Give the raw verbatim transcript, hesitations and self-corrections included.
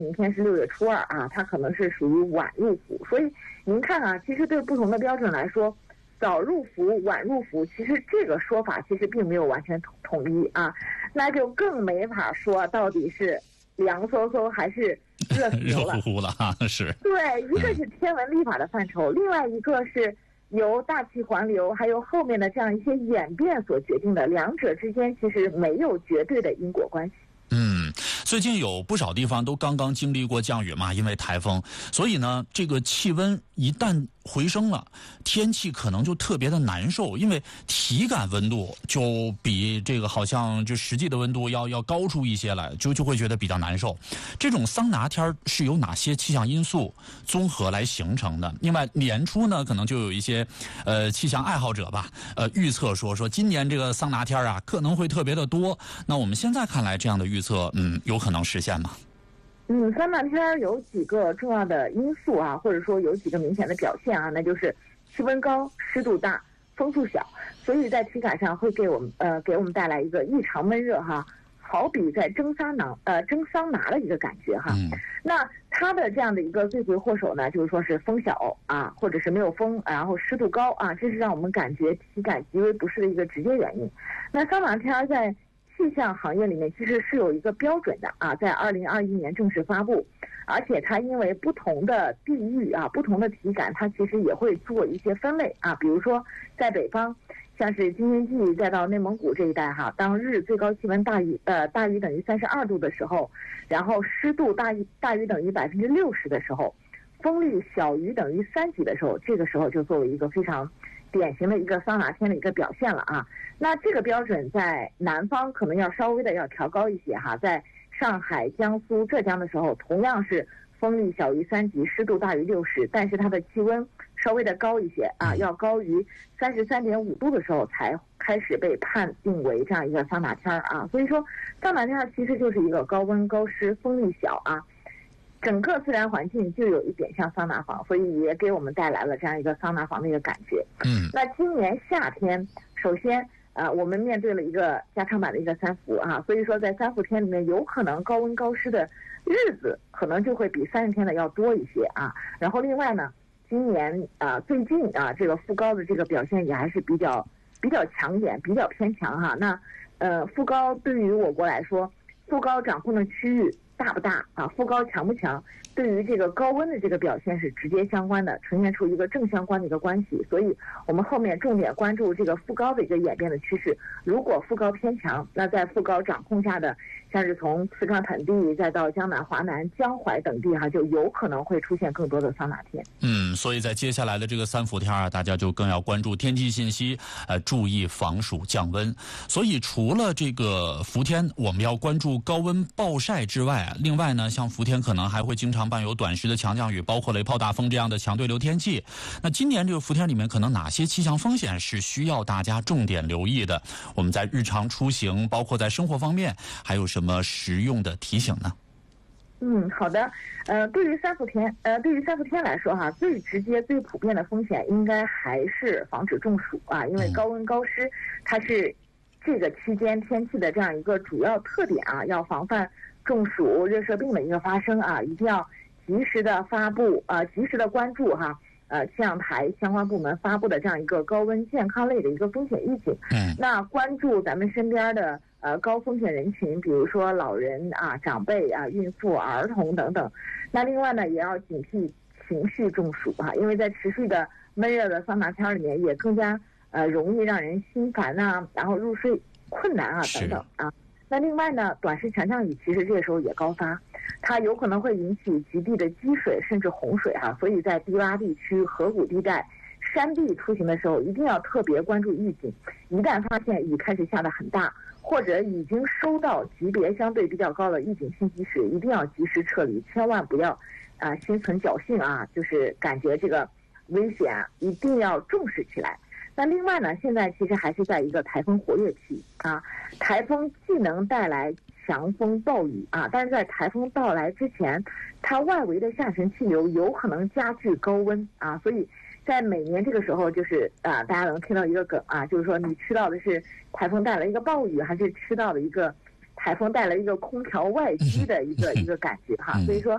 明天是六月初二啊，它可能是属于晚入伏。所以您看啊，其实对不同的标准来说，早入伏、晚入伏，其实这个说法其实并没有完全统统一啊，那就更没法说到底是凉飕飕还是热热乎乎了啊，是。 对，一个是天文历法的范畴，嗯、另外一个是由大气环流还有后面的这样一些演变所决定的，两者之间其实没有绝对的因果关系。 嗯，最近有不少地方都刚刚经历过降雨嘛，因为台风，所以呢，这个气温一旦回升了，天气可能就特别的难受，因为体感温度就比这个好像就实际的温度要要高出一些来，就就会觉得比较难受。这种桑拿天是由哪些气象因素综合来形成的？另外年初呢，可能就有一些呃气象爱好者吧，呃预测说说今年这个桑拿天啊可能会特别的多。那我们现在看来这样的预测，嗯，有可能实现吗？ 嗯，桑拿天有几个重要的因素啊，或者说有几个明显的表现啊，那就是气温高、湿度大、风速小，所以在体感上会给我们呃给我们带来一个异常闷热哈，好比在蒸桑拿呃蒸桑拿的一个感觉哈。嗯、那它的这样的一个罪魁祸首呢，就是说是风小啊，或者是没有风，然后湿度高啊，这是让我们感觉体感极为不适的一个直接原因。那桑拿天在气象行业里面其实是有一个标准的啊，在二零二一年正式发布，而且它因为不同的地域啊、不同的体感，它其实也会做一些分类啊。比如说在北方，像是京津冀再到内蒙古这一带哈，当日最高气温大于呃大于等于三十二度的时候，然后湿度大于大于等于百分之六十的时候，风力小于等于三级的时候，这个时候就作为一个非常典型的一个桑拿天的一个表现了啊。那这个标准在南方可能要稍微的要调高一些哈，在上海、江苏、浙江的时候，同样是风力小于三级，湿度大于六十，但是它的气温稍微的高一些啊，要高于三十三点五度的时候才开始被判定为这样一个桑拿天啊。所以说，桑拿天其实就是一个高温、高湿、风力小啊，整个自然环境就有一点像桑拿房，所以也给我们带来了这样一个桑拿房的一个感觉。嗯，那今年夏天，首先。呃，我们面对了一个加长版的一个三伏啊，所以说在三伏天里面，有可能高温高湿的日子可能就会比三十天的要多一些啊。然后另外呢，今年啊、呃、最近啊这个副高的这个表现也还是比较比较抢眼，比较偏强哈。那呃副高对于我国来说，副高掌控的区域大不大啊？副高强不强？对于这个高温的这个表现是直接相关的，呈现出一个正相关的一个关系。所以我们后面重点关注这个副高的一个演变的趋势。如果副高偏强，那在副高掌控下的，像是从四川盆地再到江南、华南、江淮等地哈，就有可能会出现更多的桑拿天。 嗯，所以在接下来的这个三伏天啊，大家就更要关注天气信息，呃，注意防暑降温。所以除了这个伏天我们要关注高温暴晒之外啊，另外呢，像伏天可能还会经常伴有短时的强降雨，包括雷暴大风这样的强对流天气。那今年这个伏天里面，可能哪些气象风险是需要大家重点留意的？我们在日常出行，包括在生活方面，还有什么实用的提醒呢？ 嗯，好的。呃，对于三伏天，呃，对于三伏天来说哈，最直接、最普遍的风险应该还是防止中暑啊，因为高温高湿，它是这个期间天气的这样一个主要特点啊，要防范中暑、热射病的一个发生啊，一定要及时的发布啊、呃，及时的关注哈，呃，气象台相关部门发布的这样一个高温健康类的一个风险预警。嗯，那关注咱们身边的呃高风险人群，比如说老人啊、长辈啊、孕妇、儿童等等。那另外呢，也要警惕情绪中暑哈，因为在持续的闷热的桑拿天里面，也更加呃容易让人心烦呐，然后入睡困难啊等等啊。那另外呢，短时强降雨其实这个时候也高发，它有可能会引起局地的积水甚至洪水哈、啊，所以在低洼地区、河谷地带、山地出行的时候，一定要特别关注预警。一旦发现雨开始下得很大，或者已经收到级别相对比较高的预警信息时，一定要及时撤离，千万不要啊、呃、心存侥幸啊，就是感觉这个危险啊，一定要重视起来。那另外呢，现在其实还是在一个台风活跃期啊，台风既能带来强风暴雨啊，但是在台风到来之前，它外围的下沉气流有可能加剧高温啊，所以在每年这个时候，就是啊，大家能听到一个梗啊，就是说你吃到的是台风带来一个暴雨，还是吃到了一个台风带来一个空调外机的一个一个感觉哈，所以说